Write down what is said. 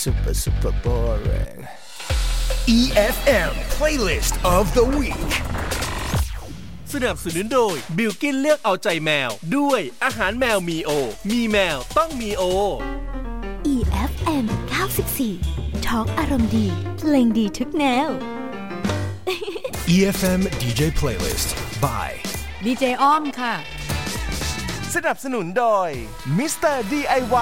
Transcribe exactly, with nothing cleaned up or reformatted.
super super boring อี เอฟ เอ็ม Playlist of the Week สนับสนุนโดยบิลกินเลือกเอาใจแมวด้วยอาหารแมวมีโอมีแมวต้องมีโออี เอฟ เอ็ม เก้าสิบสี่ Talk อารมณ์ดีเพลงดีทุกแนวอี เอฟ เอ็ม ดี เจ Playlist by ดี เจ อ้อมค่ะสนับสนุนโดย มิสเตอร์ ดี ไอ วาย